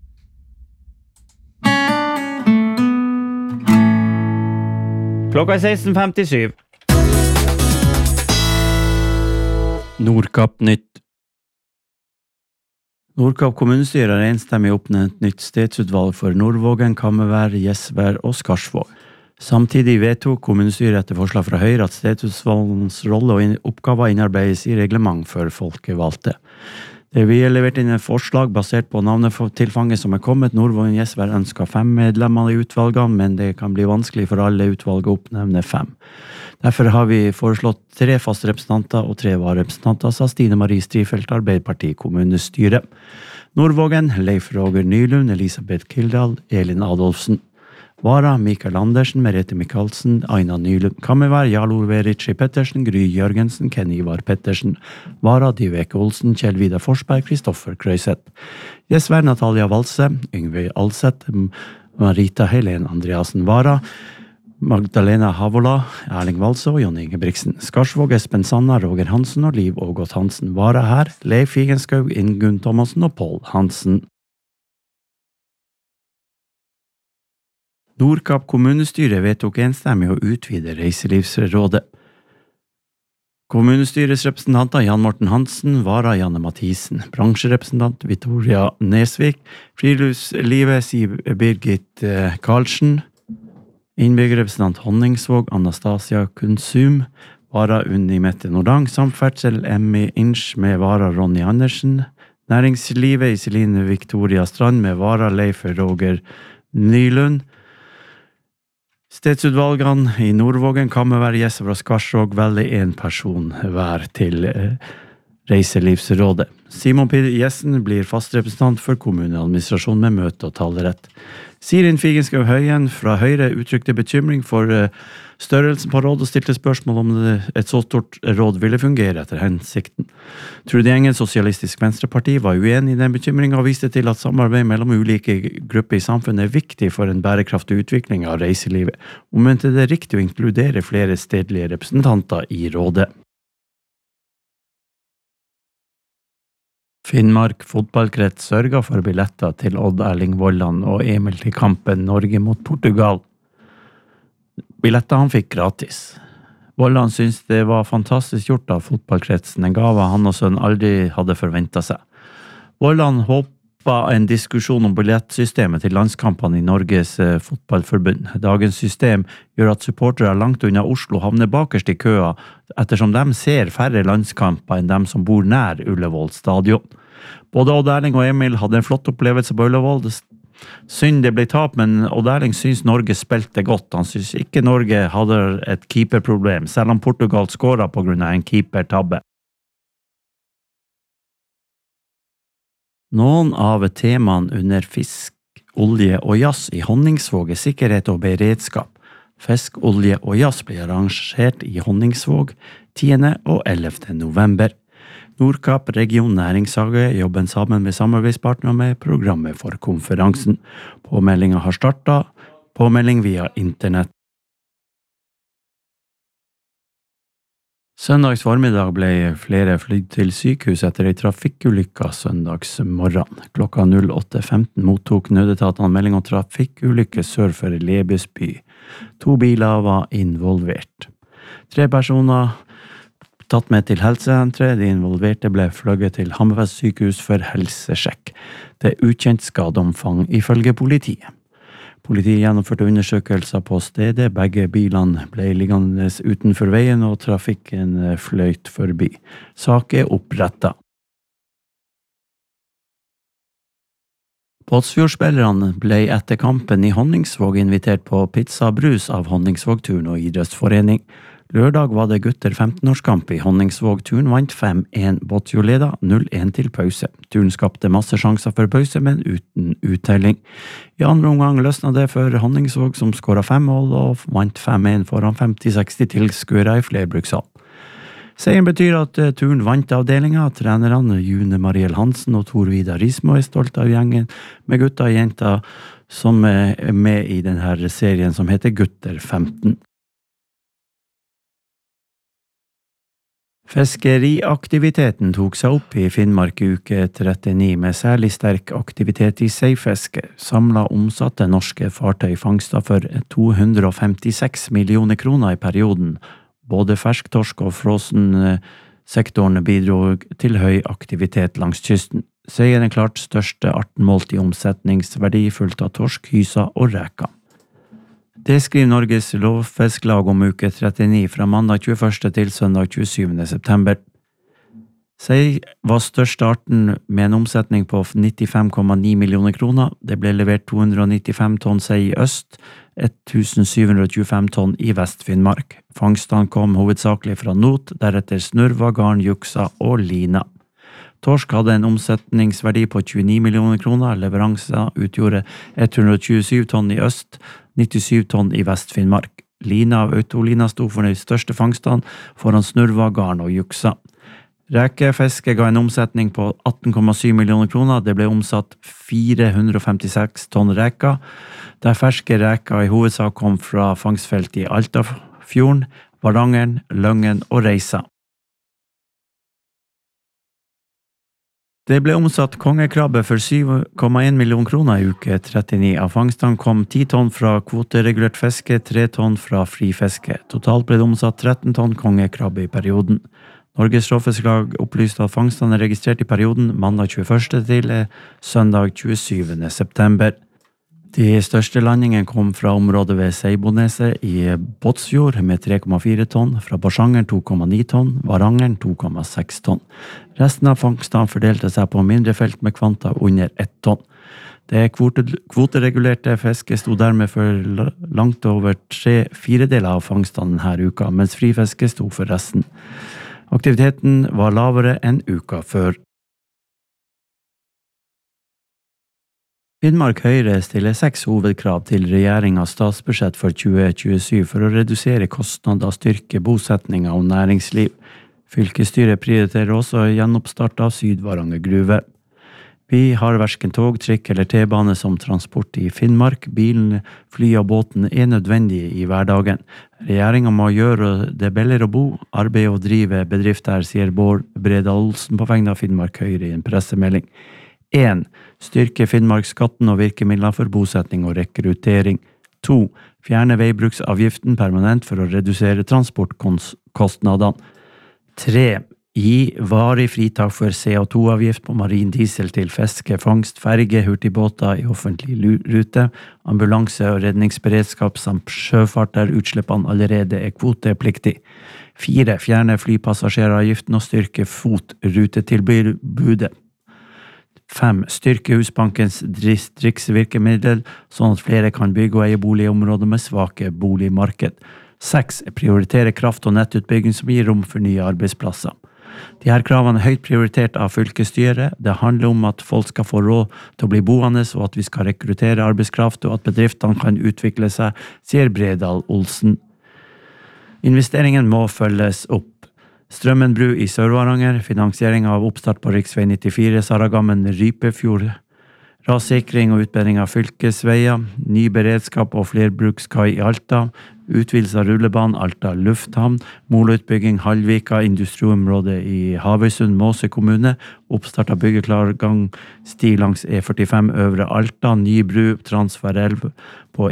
Klokka 16.57. Nordkapp nytt. Nordkapp kommunestyre har enstemmig oppnevnt nytt stedsutvalg for Nordvågen, Kammervær, Gjesvær og Skarsvåg. Samtidig vedtok kommunestyret etter forslag fra Høyre at stedsutvalgens rolle og oppgaver innarbeides i reglement for folkevalgte. Det er levert inn et forslag basert på navnetilfanget som er kommet. Nordvågen Gjesvær ønsker 5 medlemmer i utvalgene, men det kan bli vanskelig for alle utvalg å oppnevne 5. Derfor har vi foreslått 3 faste representanter og 3 vararepresentanter, sa Stine Marie Strifeldt, Arbeiderparti kommunestyre. Nordvågen, Leif Roger Nylund, Elisabeth Kildahl, Elin Adolfsen. Vara, Mikael Andersen, Merete Mikalsen, Aina Nylund. Kammervær, Jarl Ove Ritchie Pettersen, Gry Jørgensen, Ken Ivar Pettersen. Vara, Dyveke Olsen, Kjell Vidar Forsberg, Kristoffer Krøyseth. Gjesvær, Natalia Valse, Yngve Alseth, Marita Helen Andreasen Vara, Magdalena Havola, Erling Valse og Jon Ingebrigtsen. Skarsvåg, Espen Sanna, Roger Hansen og Liv Ågot Hansen. Vara her, Leif Igenskaug, Ingunn Thomasen og Paul Hansen. Nordkapp kommunestyre vedtok enstemmig å utvide Reiselivsrådet. Kommunestyrets representanter Jan Morten Hansen, Vara Janne Mathisen, bransjerepresentant Victoria Nesvik, friluftslivet Siv Birgit Karlsen, innbyggerrepresentant Honningsvåg Anastasia Kunsum, Vara Unni Mette Nordang, samferdsel Emmy Inch med Vara Ronny Andersen, næringslivet Iselin Victoria Strand med Vara Leif Roger Nylund, stedsutvalgene i Nordvågen, Kammervær, Gjesvær og Skarsvåg velger 1 person hver til Reiselivsrådet. Simon P. Jessen blir fast representant for kommuneadministrasjon med møte og talerett. Sirin Figenskaug Høyen fra Høyre uttrykte bekymring for størrelsen på råd og stilte spørsmål om et så stort råd ville fungere etter hensikten. Trude Engen, Sosialistisk Venstreparti, var uenig i den bekymringen og viste til at samarbeid mellom ulike grupper i samfunnet er viktig for en bærekraftig utvikling av reiselivet, og mente det er riktig å inkludere flere stedlige representanter i rådet. Finnmark fotballkrets sørget for billetter til Odd Erling Vollan og Emil til kampen Norge mot Portugal. Billetter han fikk gratis. Vollan syntes det var fantastisk gjort av fotballkretsen, en gave han og sønn aldri hadde forventet seg. Vollan håpet en diskusjon om billettsystemet til landskampene i Norges fotballforbund. Dagens system gjør at supportere langt unna Oslo havner bakerst i køa, ettersom de ser færre landskamper enn dem som bor nær Ullevål stadion. Både Odd Erling og Emil hadde en flott opplevelse på Ullevål. Synd det ble tap, men Odd Erling synes Norge spilte godt. Han synes ikke Norge hadde et keeperproblem, selv om Portugal skåret på grunn av en keepertabbe. Noen av temaene under fisk, olje og jazz i Honningsvåg er sikkerhet og beredskap. Fisk, olje og jazz blir arrangert i Honningsvåg 10. og 11. november. Nordkapp Region Næringshage jobber sammen med samarbeidspartner med programmet for konferansen. Påmeldingen har startet, påmelding via internett. Søndags formiddag ble flere flydd til sykehus etter en trafikkulykke søndags morgen. Klokka 08.15 mottok nødetatene melding om trafikkulykke sør for Lebesby. 2 biler var involvert. 3 personer tatt med til helsesenteret. De involverte ble fløyet til Hammerfest sykehus for helsesjekk. Det er ukjent skadeomfang ifølge politiet. Politiet gjennomførte undersøkelser på stedet. Begge bilene ble liggende utenfor veien, og trafikken fløyt forbi. Sak er opprettet. Båtsfjordspillerne ble etter kampen i Honningsvåg invitert på pizza og brus av Honningsvåg Turn- og idrettsforening. Lørdag var det gutter 15-årskamp i Honningsvåg. Turn vant 5-1. Botsjo leda 0-1 til pause. Turn skapte masse sjanser for pause, men uten uttelling. I andre omgang løsna det for Honningsvåg, som skåret 5 mål og vant 5-1 foran 50-60 tilskuere i flerbrukshall. Seieren betyr at Turn vant avdelinga. Trenerne June Mariel Hansen og Tor Vidar Rismo stolt av gjengen med gutta og jenter som med i denne serien som heter Gutter 15. Fiskeriaktiviteten tok seg opp i Finnmark i uke 39 med særlig sterk aktivitet i seifiske. Samlet omsatte norske fartøy fangster for 256 millioner kroner i perioden. Både fersktorsk og frossen-sektoren bidro til høy aktivitet langs kysten. Seieren klart største arten målt i omsetningsverdi, fulgt av torsk, hysa og reka. Det skriver Norges Lovfisklag om uke 39 fra mandag 21. til søndag 27. september. Sei var største arten med en omsetning på 95,9 millioner kroner. Det ble levert 295 tonn sei i øst, 1725 tonn i Vest-Finnmark. Fangstene kom hovedsakelig fra not, deretter snurva, garn, juksa og lina. Torsk hadde en omsetningsverdi på 29 millioner kroner, leveranser utgjorde 127 tonn i øst, 97 tonn i Vest-Finnmark. Lina av autolina sto for de største fangstene, foran snurva, garn og juksa. Rekefiske ga en omsetning på 18,7 millioner kroner, det ble omsatt 456 tonn reka, der ferske reka i hovedsak kom fra fangstfelt i Altafjorden, Varangeren, Løngen og Reisa. Det ble omsatt kongekrabbe for 7,1 millioner kroner i uke 39. Av fangstene kom 10 tonn fra kvoteregulert fiske, 3 tonn fra frifiske. Totalt ble det omsatt 13 tonn kongekrabbe i perioden. Norges Råfisklag opplyste at fangstene er registrert i perioden mandag 21. til søndag 27. september. De største landingene kom fra området ved Seiboneset i Båtsfjord med 3,4 tonn, fra Porsanger 2,9 tonn, Varangeren 2,6 tonn. Resten av fangstene fordelte seg på mindre felt med kvanta under 1 tonn. Det kvoteregulerte fisket sto dermed for langt over 3/4 av fangstene denne uka, mens frifisket sto for resten. Aktiviteten var lavere enn uka før. Finnmark Høyre stiller 6 hovedkrav til regjeringens statsbudsjett for 2027 for å redusere kostnader og styrke bosetninger og næringsliv. Fylkesstyret prioriterer også gjenoppstart av Sydvaranger gruve. Vi har hverken tog, trikk eller T-bane som transport i Finnmark. Bilen, fly og båten er nødvendige i hverdagen. Regjeringen må gjøre det billigere å bo, arbeide og drive bedrifter, sier Bård Bredal Olsen på vegne av Finnmark Høyre i en pressemelding. 1. Styrke Finnmarksskatten og virkemidler for bosetning og rekruttering. 2. Fjerne veibruksavgiften permanent for å redusere transportkostnadene. 3. Gi varig fritak for CO2-avgift på marin diesel til fiske, fangst, ferge, hurtigbåter i offentlig rute, ambulanse- og redningsberedskap samt sjøfart der utslippene allerede er kvotepliktig. 4. Fjerne flypassasjeravgiften og styrke FOT-rutetilbudet. 5. Styrke Husbankens distriktsvirkemiddel, sånn at flere kan bygge og eie bolig i områder med svake boligmarked. 6. Prioritere kraft- og nettutbygging som gir rom for nye arbeidsplasser. De her kravene er høyt prioritert av fylkesstyret. Det handler om at folk skal få råd til å bli boende, og at vi skal rekruttere arbeidskraft, og at bedriftene kan utvikle seg, sier Bredal Olsen. Investeringen må følges opp. Strømmen bru i Sør-Varanger, finansiering av oppstart på riksvei 94, Saragammen, Rypefjord, rassikring og utbedring av fylkesveier, ny beredskap og flerbrukskai i Alta, utvidelse av rullebanen Alta lufthavn, målutbygging Halvvika, industriområdet i Havøysund, Måse kommune, oppstart av byggeklar gangsti langs E45 Øvre Alta, ny bru, transferelv på